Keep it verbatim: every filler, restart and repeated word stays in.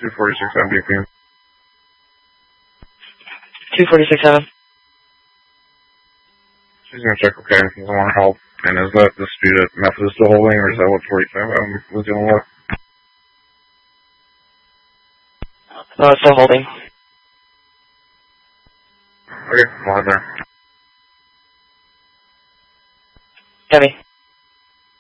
two forty-six seven B P M. two forty-six seven. She's gonna check, okay, if you want help. And is that disputed method is still holding, or is that what forty-five um, was dealing with? No, it's still holding. Okay, I'll head there. Heavy.